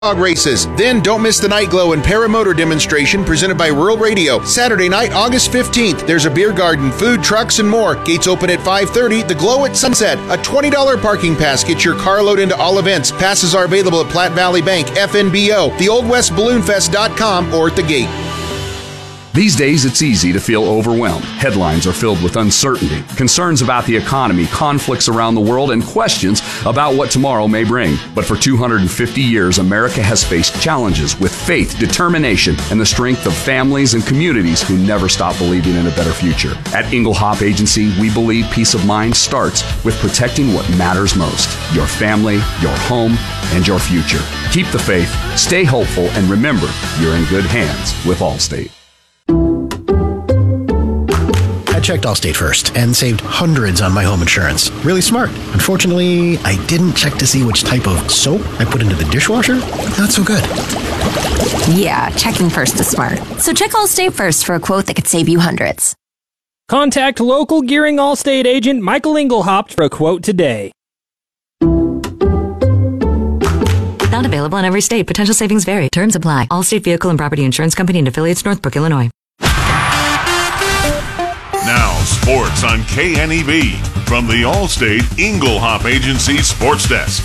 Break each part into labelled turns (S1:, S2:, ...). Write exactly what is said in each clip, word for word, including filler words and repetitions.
S1: Dog races. Then don't miss the Night Glow and Paramotor demonstration presented by Rural Radio. Saturday night, August fifteenth. There's a beer garden, food, trucks, and more. Gates open at five thirty. The Glow at sunset. A twenty dollars parking pass gets your car load into all events. Passes are available at Platte Valley Bank, F N B O, the old west balloon fest dot com, or at the gate.
S2: These days, it's easy to feel overwhelmed. Headlines are filled with uncertainty, concerns about the economy, conflicts around the world, and questions about what tomorrow may bring. But for two hundred fifty years, America has faced challenges with faith, determination, and the strength of families and communities who never stop believing in a better future. At Engelhop Agency, we believe peace of mind starts with protecting what matters most: your family, your home, and your future. Keep the faith, stay hopeful, and remember, you're in good hands with Allstate.
S3: I checked Allstate first and saved hundreds on my home insurance. Really smart. Unfortunately, I didn't check to see which type of soap I put into the dishwasher. Not so good.
S4: Yeah, checking first is smart. So check Allstate first for a quote that could save you hundreds.
S5: Contact local Gearing Allstate agent Michael Engelhop for a quote today.
S6: Not available in every state. Potential savings vary. Terms apply. Allstate Vehicle and Property Insurance Company and affiliates, Northbrook, Illinois.
S7: Now, sports on K N E B from the Allstate Engelhop Agency Sports Desk.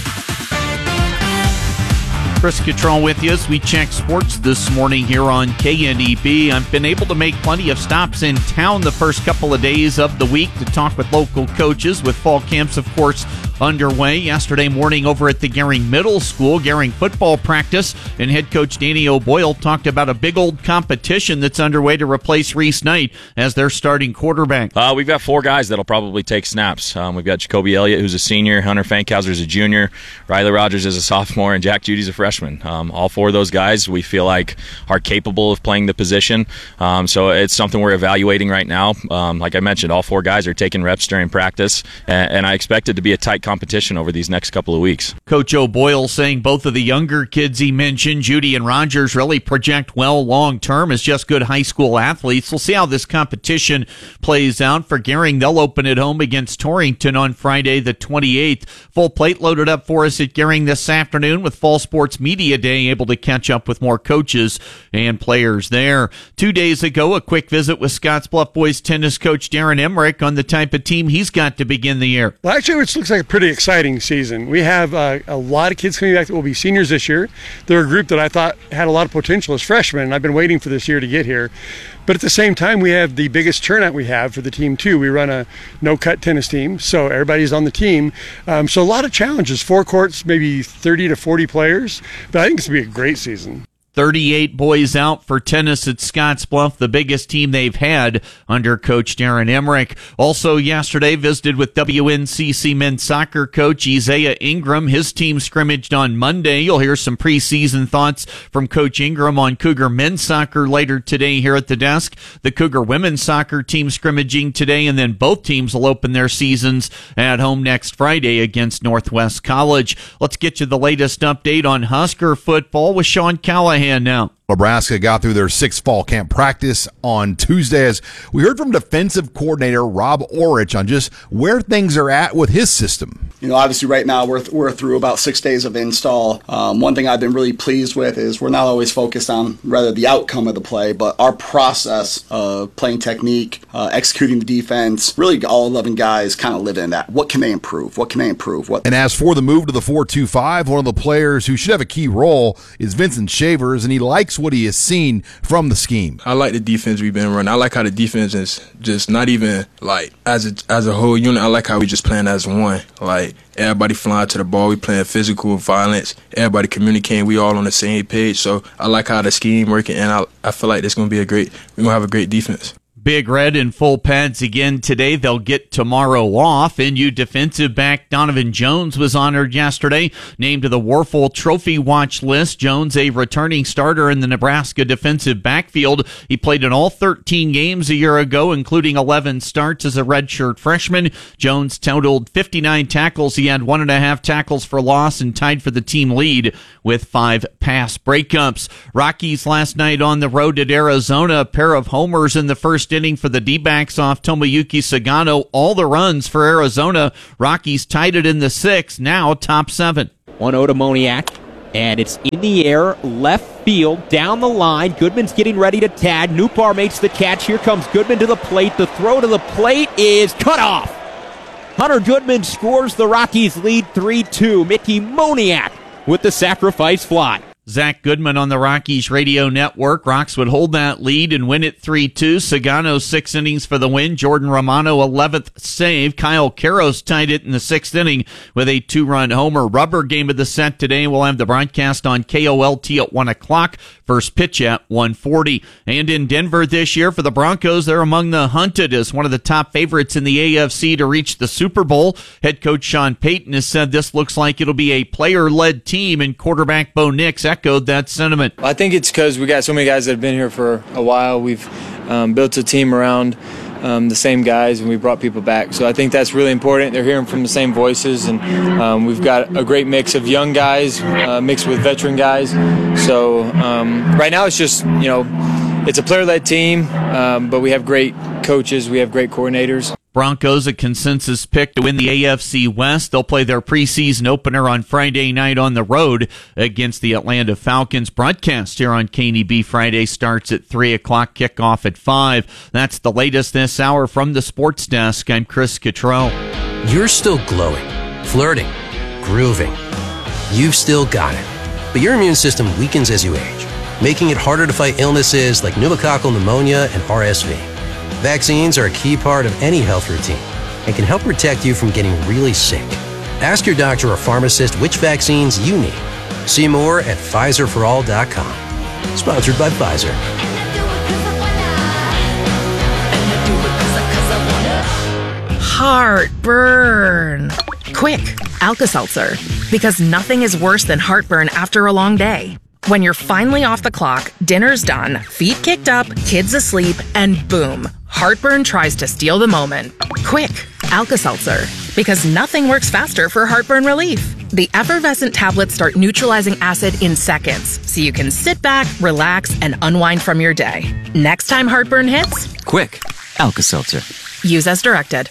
S8: Chris Cottrell with you as we check sports this morning here on K N E B. I've been able to make plenty of stops in town the first couple of days of the week to talk with local coaches, with fall camps, of course, underway. Yesterday morning over at the Gehring Middle School, Gehring football practice, and head coach Danny O'Boyle talked about a big old competition that's underway to replace Reese Knight as their starting quarterback.
S9: Uh, we've got four guys that'll probably take snaps. Um, we've got Jacoby Elliott, who's a senior, Hunter Fankhauser is a junior, Riley Rogers is a sophomore, and Jack Judy's a freshman. Um, all four of those guys we feel like are capable of playing the position. Um, so it's something we're evaluating right now. Um, like I mentioned, all four guys are taking reps during practice, and, and I expect it to be a tight competition over these next couple of weeks.
S8: Coach O'Boyle saying both of the younger kids he mentioned, Judy and Rogers, really project well long-term as just good high school athletes. We'll see how this competition plays out. For Gehring, they'll open at home against Torrington on Friday the twenty-eighth. Full plate loaded up for us at Gehring this afternoon with Fall Sports Media Day, able to catch up with more coaches and players there. Two days ago, a quick visit with Scottsbluff boys tennis coach Darren Emmerich on the type of team he's got to begin the year.
S10: Well, actually, which looks like a pretty exciting season. We have uh, a lot of kids coming back that will be seniors this year. They're a group that I thought had a lot of potential as freshmen, and I've been waiting for this year to get here. But at the same time, we have the biggest turnout we have for the team, too. We run a no-cut tennis team, so everybody's on the team. Um, so a lot of challenges. Four courts, maybe thirty to forty players. But I think it's going to be a great season.
S8: thirty-eight boys out for tennis at Scottsbluff, the biggest team they've had under Coach Darren Emmerich. Also yesterday, visited with W N C C men's soccer coach Isaiah Ingram. His team scrimmaged on Monday. You'll hear some preseason thoughts from Coach Ingram on Cougar men's soccer later today here at the desk. The Cougar women's soccer team scrimmaging today, and then both teams will open their seasons at home next Friday against Northwest College. Let's get you the latest update on Husker football with Sean Callahan now.
S11: Nebraska got through their sixth fall camp practice on Tuesday as we heard from defensive coordinator Rob Orich on just where things are at with his system.
S12: You know, obviously right now we're we're through about six days of install. Um, one thing I've been really pleased with is we're not always focused on rather the outcome of the play, but our process of playing technique, uh, executing the defense. Really, all eleven guys kind of live in that. What can they improve? What can they improve? What?
S11: And as for the move to the four two five, one of the players who should have a key role is Vincent Shavers, and he likes what he has seen from the scheme.
S13: I like the defense we've been running. I like how the defense is just not even like as a as a whole unit. I like how we just playing as one. Like everybody flying to the ball. We playing physical violence. Everybody communicating. We all on the same page. So I like how the scheme working, and I I feel like it's gonna be a great. We're gonna have a great defense.
S8: Big Red in full pads again today. They'll get tomorrow off. N U defensive back Donovan Jones was honored yesterday, named to the Warfel Trophy Watch list. Jones, a returning starter in the Nebraska defensive backfield. He played in all thirteen games a year ago, including eleven starts as a redshirt freshman. Jones totaled fifty-nine tackles. He had one and a half tackles for loss and tied for the team lead with five pass breakups. Rockies last night on the road at Arizona. A pair of homers in the first inning for the D-backs off Tomoyuki Sagano. All the runs for Arizona. Rockies tied it in the sixth, now top seven.
S14: one oh to Moniak. And it's in the air, left field, down the line. Goodman's getting ready to tag. Newpar makes the catch. Here comes Goodman to the plate. The throw to the plate is cut off. Hunter Goodman scores the Rockies lead three two. Mickey Moniak with the sacrifice fly.
S8: Zach Goodman on the Rockies radio network. Rocks would hold that lead and win it three two. Sagano six innings for the win. Jordan Romano eleventh save. Kyle Karros tied it in the sixth inning with a two-run homer. Rubber game of the set today. We'll have the broadcast on K O L T at one o'clock. First pitch at one forty. And in Denver this year for the Broncos, they're among the hunted as one of the top favorites in the A F C to reach the Super Bowl. Head coach Sean Payton has said this looks like it'll be a player-led team, and quarterback Bo Nix echoed that sentiment.
S15: I think it's because we got so many guys that have been here for a while. We've um, built a team around um, the same guys, and we brought people back. So I think that's really important. They're hearing from the same voices, and um, we've got a great mix of young guys uh, mixed with veteran guys. So um, right now it's just, you know, it's a player-led team, um, but we have great coaches. We have great coordinators.
S8: Broncos a consensus pick to win the A F C West. They'll play their preseason opener on Friday night on the road against the Atlanta Falcons. Broadcast here on K N E B Friday starts at three o'clock, kickoff at five. That's the latest this hour from the sports desk. I'm Chris Cottrell.
S16: You're still glowing, flirting, grooving. You've still got it. But your immune system weakens as you age, making it harder to fight illnesses like pneumococcal pneumonia and R S V. Vaccines are a key part of any health routine and can help protect you from getting really sick. Ask your doctor or pharmacist which vaccines you need. See more at Pfizer for all dot com. Sponsored by Pfizer.
S17: Heartburn. Quick, Alka-Seltzer. Because nothing is worse than heartburn after a long day. When you're finally off the clock, dinner's done, feet kicked up, kids asleep, and boom, heartburn tries to steal the moment. Quick, Alka-Seltzer. Because nothing works faster for heartburn relief. The effervescent tablets start neutralizing acid in seconds, so you can sit back, relax, and unwind from your day. Next time heartburn hits,
S18: quick, Alka-Seltzer.
S17: Use as directed.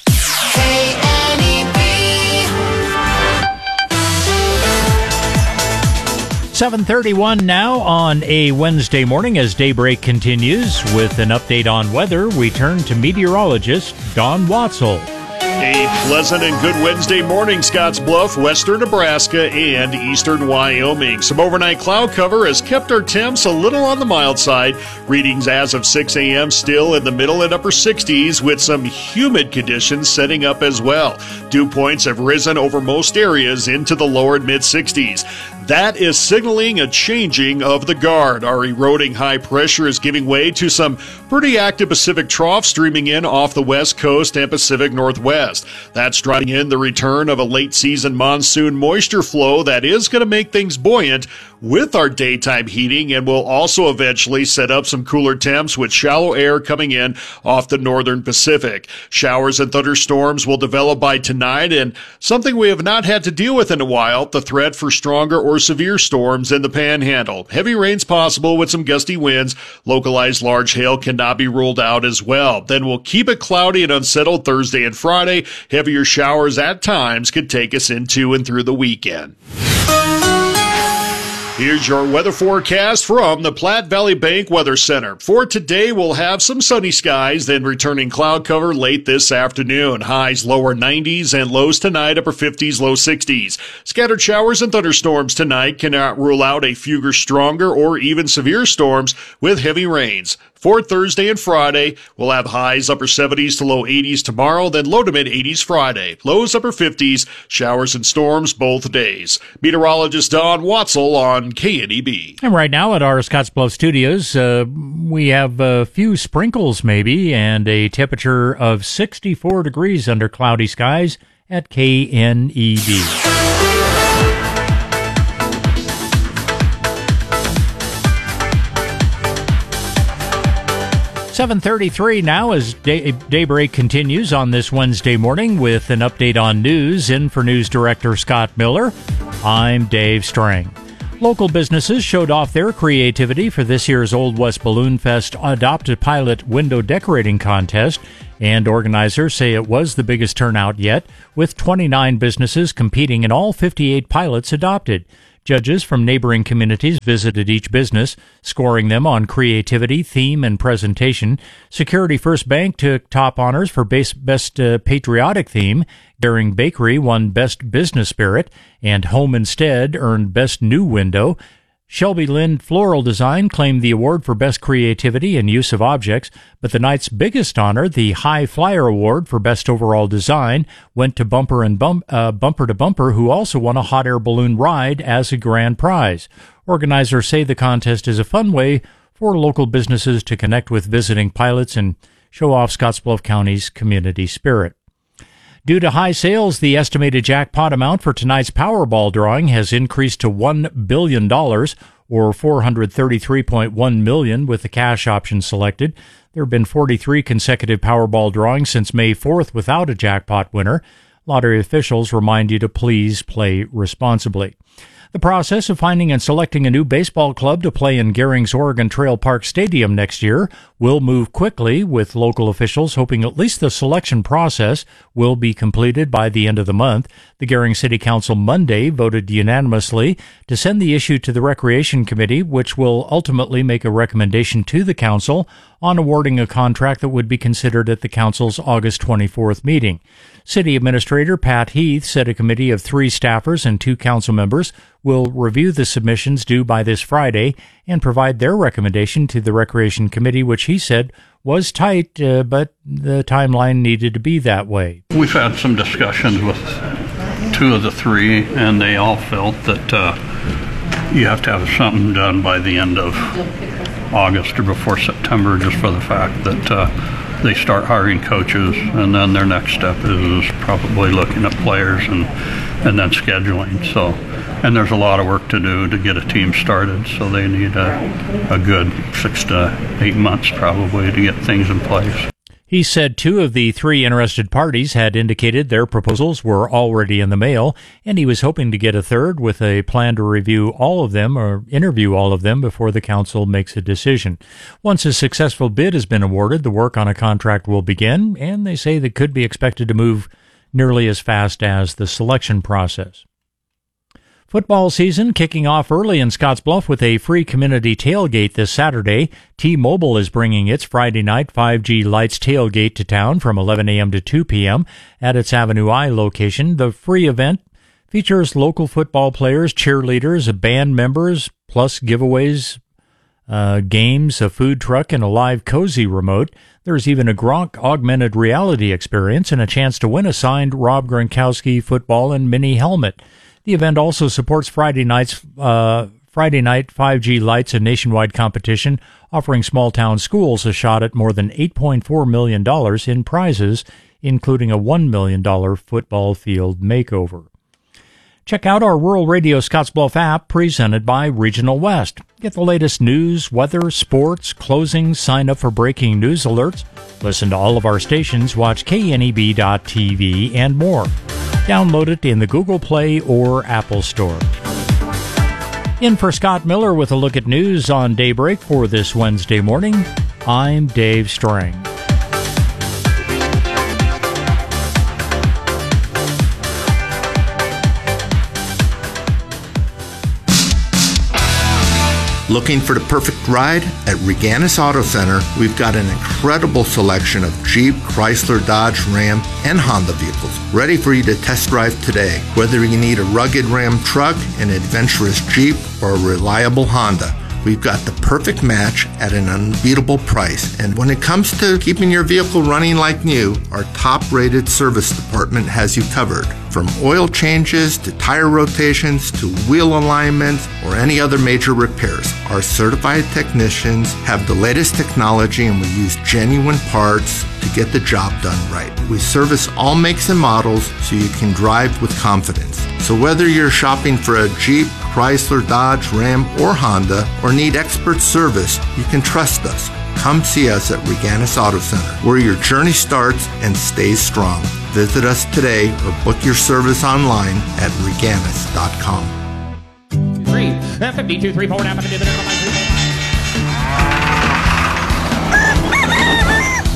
S19: seven thirty-one now on a Wednesday morning as daybreak continues. With an update on weather, we turn to meteorologist Don Watzel.
S20: A pleasant and good Wednesday morning, Scottsbluff, western Nebraska, and eastern Wyoming. Some overnight cloud cover has kept our temps a little on the mild side. Readings as of six a.m. still in the middle and upper sixties with some humid conditions setting up as well. Dew points have risen over most areas into the lower and mid-sixties. That is signaling a changing of the guard. Our eroding high pressure is giving way to some pretty active Pacific trough streaming in off the west coast and Pacific Northwest. That's driving in the return of a late season monsoon moisture flow that is going to make things buoyant with our daytime heating, and will also eventually set up some cooler temps with shallow air coming in off the northern Pacific. Showers and thunderstorms will develop by tonight, and something we have not had to deal with in a while, the threat for stronger or severe storms in the Panhandle. Heavy rains possible with some gusty winds. Localized large hail cannot be ruled out as well. Then we'll keep it cloudy and unsettled Thursday and Friday. Heavier showers at times could take us into and through the weekend. Here's your weather forecast from the Platte Valley Bank Weather Center. For today, we'll have some sunny skies, then returning cloud cover late this afternoon. Highs lower nineties and lows tonight, upper fifties, low sixties. Scattered showers and thunderstorms tonight. Cannot rule out a few stronger or even severe storms with heavy rains. For Thursday and Friday, we'll have highs upper seventies to low eighties tomorrow, then low to mid eighties Friday. Lows upper fifties, showers and storms both days. Meteorologist Don Watzel on K N E B.
S19: And right now at our Scottsbluff studios, uh, we have a few sprinkles maybe and a temperature of sixty-four degrees under cloudy skies at K N E B. seven thirty-three now as day, daybreak continues on this Wednesday morning with an update on news. In for News Director Scott Miller, I'm Dave Strang. Local businesses showed off their creativity for this year's Old West Balloon Fest Adopt a Pilot window decorating contest, and organizers say it was the biggest turnout yet, with twenty-nine businesses competing and all fifty-eight pilots adopted. Judges from neighboring communities visited each business, scoring them on creativity, theme, and presentation. Security First Bank took top honors for best, best uh, patriotic theme. Gehring Bakery won Best Business Spirit, and Home Instead earned Best New Window. Shelby Lynn Floral Design claimed the award for Best Creativity and Use of Objects, but the night's biggest honor, the High Flyer Award for Best Overall Design, went to Bumper and Bump, uh, Bumper to Bumper, who also won a hot air balloon ride as a grand prize. Organizers say the contest is a fun way for local businesses to connect with visiting pilots and show off Scottsbluff County's community spirit. Due to high sales, the estimated jackpot amount for tonight's Powerball drawing has increased to one billion dollars, or four hundred thirty-three point one million dollars with the cash option selected. There have been forty-three consecutive Powerball drawings since May fourth without a jackpot winner. Lottery officials remind you to please play responsibly. The process of finding and selecting a new baseball club to play in Gehring's Oregon Trail Park Stadium next year will move quickly, with local officials hoping at least the selection process will be completed by the end of the month. The Gehring City Council Monday voted unanimously to send the issue to the Recreation Committee, which will ultimately make a recommendation to the council on awarding a contract that would be considered at the council's August twenty-fourth meeting. City Administrator Pat Heath said a committee of three staffers and two council members will review the submissions due by this Friday and provide their recommendation to the Recreation Committee, which he said was tight, uh, but the timeline needed to be that way.
S21: We've had some discussions with two of the three, and they all felt that uh, you have to have something done by the end of August or before September, just for the fact that uh, they start hiring coaches, and then their next step is, is probably looking at players and and then scheduling. So, and there's a lot of work to do to get a team started, so they need a, a good six to eight months probably to get things in place.
S19: He said two of the three interested parties had indicated their proposals were already in the mail, and he was hoping to get a third with a plan to review all of them or interview all of them before the council makes a decision. Once a successful bid has been awarded, the work on a contract will begin, and they say that could be expected to move nearly as fast as the selection process. Football season kicking off early in Scottsbluff with a free community tailgate this Saturday. T-Mobile is bringing its Friday night five G Lights tailgate to town from eleven a.m. to two p.m. at its Avenue I location. The free event features local football players, cheerleaders, band members, plus giveaways, uh, games, a food truck, and a live cozy remote. There's even a Gronk augmented reality experience and a chance to win a signed Rob Gronkowski football and mini helmet. The event also supports Friday night's uh, Friday night five G Lights, a nationwide competition offering small-town schools a shot at more than eight point four million dollars in prizes, including a one million dollars football field makeover. Check out our Rural Radio Scottsbluff app presented by Regional West. Get the latest news, weather, sports, closings, sign up for breaking news alerts, listen to all of our stations, watch K N E B dot T V, and more. Download it in the Google Play or Apple Store. In for Scott Miller with a look at news on Daybreak for this Wednesday morning, I'm Dave Strang.
S22: Looking for the perfect ride? At Reganis Auto Center, we've got an incredible selection of Jeep, Chrysler, Dodge, Ram, and Honda vehicles ready for you to test drive today. Whether you need a rugged Ram truck, an adventurous Jeep, or a reliable Honda, we've got the perfect match at an unbeatable price. And when it comes to keeping your vehicle running like new, our top-rated service department has you covered. From oil changes to tire rotations to wheel alignments or any other major repairs, our certified technicians have the latest technology and we use genuine parts to get the job done right. We service all makes and models so you can drive with confidence. So whether you're shopping for a Jeep, Chrysler, Dodge, Ram, or Honda, or need expert service, you can trust us. Come see us at Reganis Auto Center, where your journey starts and stays strong. Visit us today or book your service online at reganis dot com.
S14: Three, fifty-two, three, four,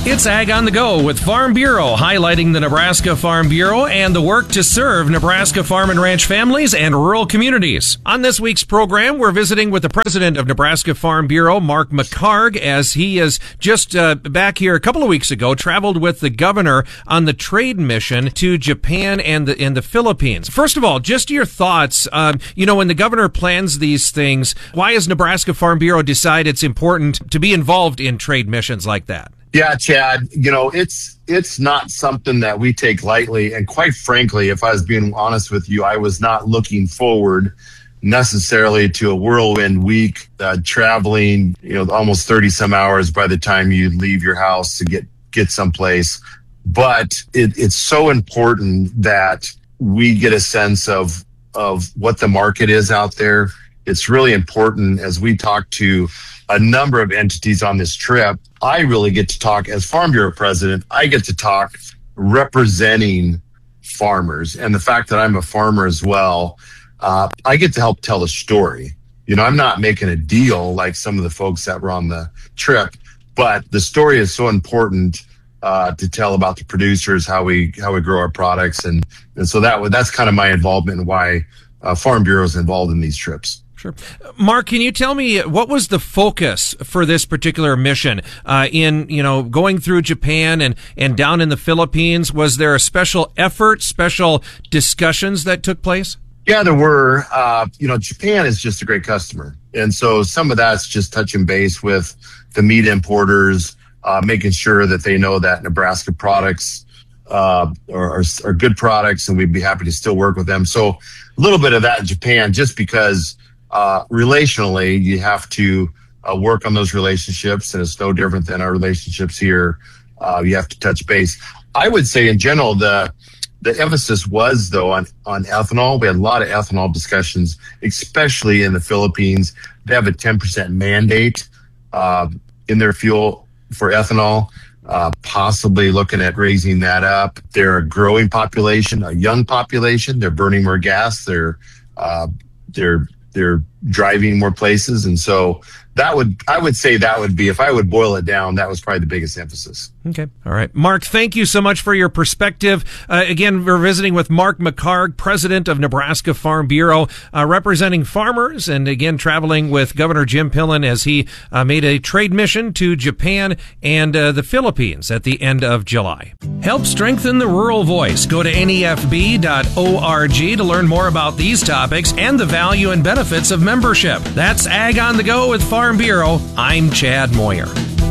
S1: It's Ag on the Go with Farm Bureau, highlighting the Nebraska Farm Bureau and the work to serve Nebraska farm and ranch families and rural communities. On this week's program, we're visiting with the president of Nebraska Farm Bureau, Mark McHargue, as he is just uh, back here a couple of weeks ago, traveled with the governor on the trade mission to Japan and the, and the Philippines. First of all, just your thoughts. Um, you know, when the governor plans these things, why has Nebraska Farm Bureau decided it's important to be involved in trade missions like that?
S2: Yeah, Chad, you know, it's it's not something that we take lightly. And quite frankly, if I was being honest with you, I was not looking forward necessarily to a whirlwind week, uh, traveling, you know, almost thirty some hours by the time you leave your house to get, get someplace. But it, it's so important that we get a sense of, of what the market is out there. It's really important as we talk to a number of entities on this trip. I really get to talk as Farm Bureau president. I get to talk representing farmers, and the fact that I'm a farmer as well, uh, I get to help tell a story. You know, I'm not making a deal like some of the folks that were on the trip, but the story is so important uh, to tell about the producers, how we how we grow our products, and and so that that's kind of my involvement and why uh, Farm Bureau is involved in these trips.
S1: Sure. Mark, can you tell me what was the focus for this particular mission uh, in, you know, going through Japan and, and down in the Philippines? Was there a special effort, special discussions that took place?
S2: Yeah, there were. Uh, you know, Japan is just a great customer. And so some of that's just touching base with the meat importers, uh, making sure that they know that Nebraska products uh, are, are, are good products, and we'd be happy to still work with them. So a little bit of that in Japan, just because Uh, relationally, you have to uh, work on those relationships, and it's no different than our relationships here. Uh, you have to touch base. I would say, in general, the the emphasis was, though, on, on ethanol. We had a lot of ethanol discussions, especially in the Philippines. They have a ten percent mandate uh, in their fuel for ethanol, uh, possibly looking at raising that up. They're a growing population, a young population. They're burning more gas. They're uh, they're They're driving more places. And so that would, I would say that would be, if I would boil it down, that was probably the biggest emphasis.
S1: Okay. All right. Mark, thank you so much for your perspective. Uh, again, we're visiting with Mark McHargue, president of Nebraska Farm Bureau, uh, representing farmers, and again, traveling with Governor Jim Pillen as he uh, made a trade mission to Japan and uh, the Philippines at the end of July. Help strengthen the rural voice. Go to N E F B dot org to learn more about these topics and the value and benefits of membership. That's Ag on the Go with Farm Bureau. I'm Chad Moyer.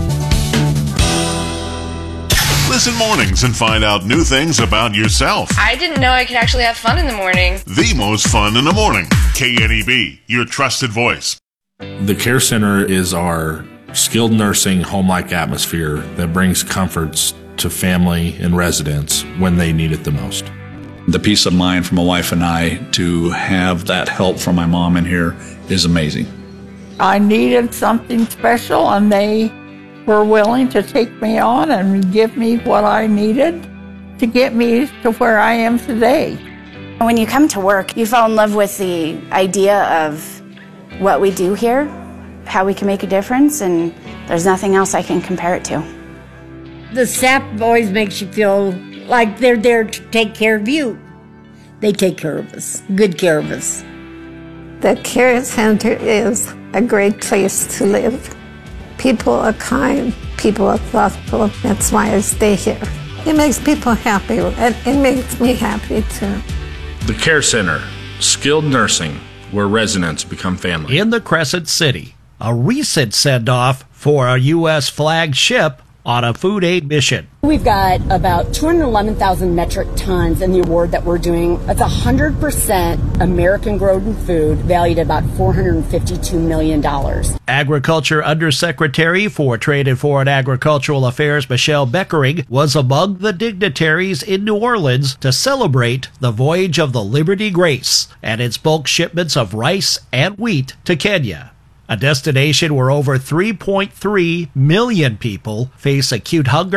S7: Listen mornings and find out new things about yourself.
S23: I didn't know I could actually have fun in the morning.
S7: The most fun in the morning. K N E B, your trusted voice.
S24: The Care Center is our skilled nursing home-like atmosphere that brings comforts to family and residents when they need it the most.
S25: The peace of mind for my wife and I to have that help from my mom in here is amazing.
S26: I needed something special, and they were willing to take me on and give me what I needed to get me to where I am today.
S27: When you come to work, you fall in love with the idea of what we do here, how we can make a difference, and there's nothing else I can compare it to.
S28: The staff always makes you feel like they're there to take care of you. They take care of us, good care of us.
S29: The Care Center is a great place to live. People are kind, people are thoughtful. That's why I stay here. It makes people happy, and it makes me happy too.
S24: The Care Center, skilled nursing, where residents become family.
S30: In the Crescent City, a recent send-off for a U S flagged ship on a food aid mission.
S31: We've got about two hundred eleven thousand metric tons in the award that we're doing. That's one hundred percent American-grown food, valued at about four hundred fifty-two million dollars.
S30: Agriculture Undersecretary for Trade and Foreign Agricultural Affairs Michelle Beckering was among the dignitaries in New Orleans to celebrate the voyage of the Liberty Grace and its bulk shipments of rice and wheat to Kenya, a destination where over three point three million people face acute hunger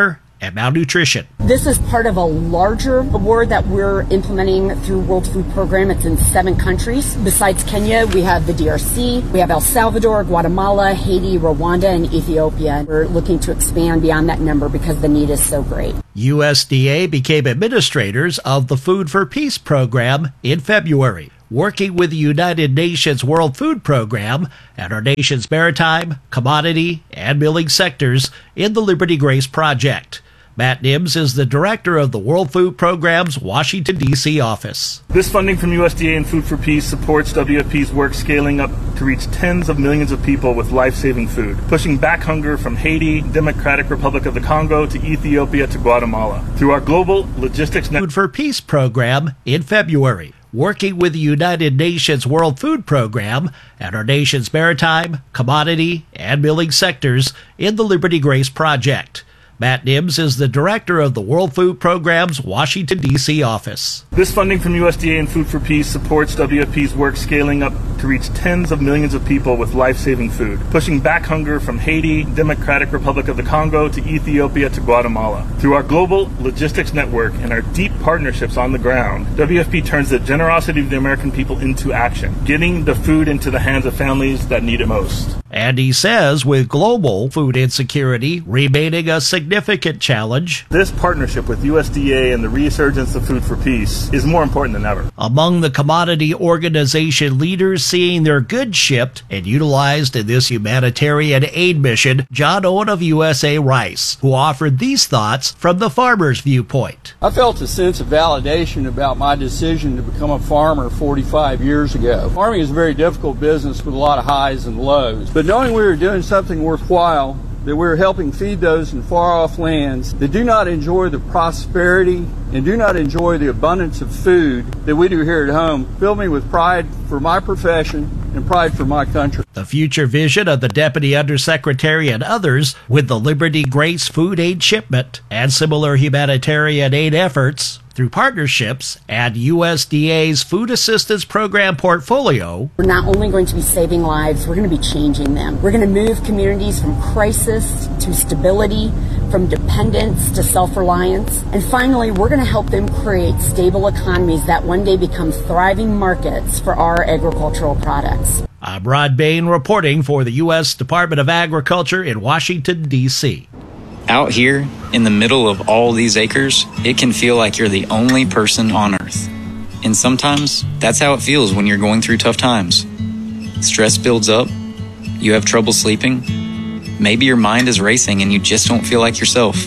S30: and malnutrition.
S31: This is part of a larger award that we're implementing through World Food Program. It's in seven countries. Besides Kenya, we have the D R C, we have El Salvador, Guatemala, Haiti, Rwanda, and Ethiopia. We're looking to expand beyond that number because the need is so great.
S30: U S D A became administrators of the Food for Peace program in February, working with the United Nations World Food Program and our nation's maritime, commodity, and milling sectors in the Liberty Grace Project. Matt Nims is the director of the World Food Program's Washington, D C office.
S3: This funding from U S D A and Food for Peace supports W F P's work scaling up to reach tens of millions of people with life-saving food, pushing back hunger from Haiti, Democratic Republic of the Congo, to Ethiopia to Guatemala. Through our global logistics network.
S30: Food for Peace program in February, working with the United Nations World Food Program and our nation's maritime, commodity, and milling sectors in the Liberty Grace Project. Matt Nims is the director of the World Food Program's Washington, D C office.
S3: This funding from U S D A and Food for Peace supports W F P's work scaling up to reach tens of millions of people with life-saving food, pushing back hunger from Haiti, Democratic Republic of the Congo, to Ethiopia to Guatemala. Through our global logistics network and our deep partnerships on the ground, W F P turns the generosity of the American people into action, getting the food into the hands of families that need it most.
S30: And he says with global food insecurity remaining a significant challenge,
S3: this partnership with U S D A and the resurgence of Food for Peace is more important than ever.
S30: Among the commodity organization leaders seeing their goods shipped and utilized in this humanitarian aid mission, John Owen of U S A Rice, who offered these thoughts from the farmer's viewpoint.
S4: I felt a sense of validation about my decision to become a farmer forty-five years ago. Farming is a very difficult business with a lot of highs and lows, but knowing we were doing something worthwhile, that we were helping feed those in far-off lands that do not enjoy the prosperity and do not enjoy the abundance of food that we do here at home, filled me with pride for my profession and pride for my country.
S30: The future vision of the Deputy Undersecretary and others with the Liberty Grace food aid shipment and similar humanitarian aid efforts through partnerships and U S D A's Food Assistance Program portfolio.
S31: We're not only going to be saving lives, we're going to be changing them. We're going to move communities from crisis to stability, from dependence to self-reliance. And finally, we're going to help them create stable economies that one day become thriving markets for our agricultural products.
S30: I'm Rod Bain reporting for the U S Department of Agriculture in Washington, D C
S5: Out here, in the middle of all these acres, it can feel like you're the only person on Earth. And sometimes, that's how it feels when you're going through tough times. Stress builds up, you have trouble sleeping, maybe your mind is racing and you just don't feel like yourself.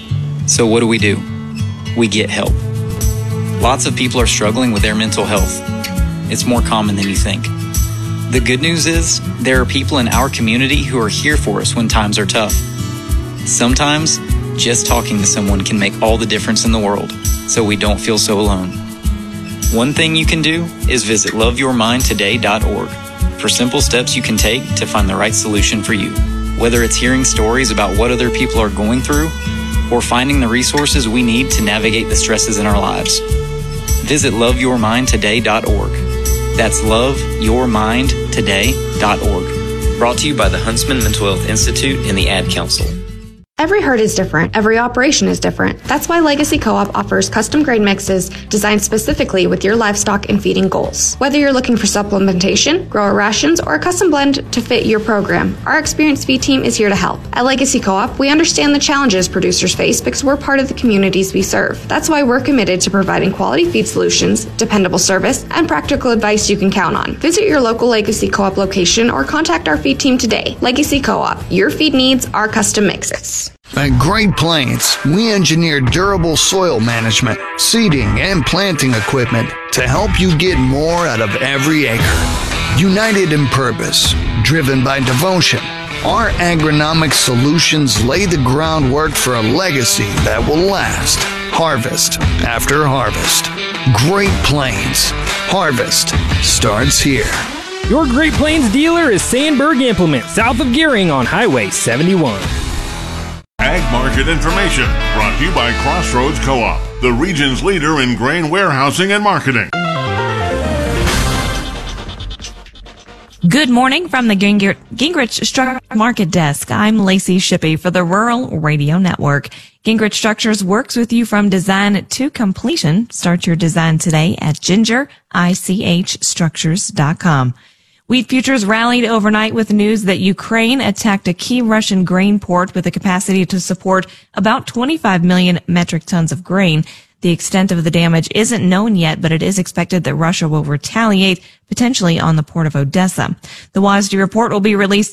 S5: So what do we do? We get help. Lots of people are struggling with their mental health. It's more common than you think. The good news is, there are people in our community who are here for us when times are tough. Sometimes, just talking to someone can make all the difference in the world, so we don't feel so alone. One thing you can do is visit love your mind today dot org for simple steps you can take to find the right solution for you. Whether it's hearing stories about what other people are going through, or finding the resources we need to navigate the stresses in our lives. Visit love your mind today dot org. That's love your mind today dot org. Brought to you by the Huntsman Mental Health Institute and the Ad Council.
S6: Every herd is different. Every operation is different. That's why Legacy Co-op offers custom grade mixes designed specifically with your livestock and feeding goals. Whether you're looking for supplementation, grower rations, or a custom blend to fit your program, our experienced feed team is here to help. At Legacy Co-op, we understand the challenges producers face because we're part of the communities we serve. That's why we're committed to providing quality feed solutions, dependable service, and practical advice you can count on. Visit your local Legacy Co-op location or contact our feed team today. Legacy Co-op, your feed needs, our custom mixes.
S8: At Great Plains, we engineer durable soil management, seeding, and planting equipment to help you get more out of every acre. United in purpose, driven by devotion, our agronomic solutions lay the groundwork for a legacy that will last, harvest after harvest. Great Plains, harvest starts here.
S9: Your Great Plains dealer is Sandberg Implement, south of Gearing on Highway seventy-one.
S7: Ag market information brought to you by Crossroads Co-op, the region's leader in grain warehousing and marketing.
S10: Good morning from the Gingr- Gingrich Structure Market Desk. I'm Lacey Shippey for the Rural Radio Network. Gingrich Structures works with you from design to completion. Start your design today at ginger ich structures dot com. Wheat futures rallied overnight with news that Ukraine attacked a key Russian grain port with a capacity to support about twenty-five million metric tons of grain. The extent of the damage isn't known yet, but it is expected that Russia will retaliate, potentially on the port of Odessa. The WASDE report will be released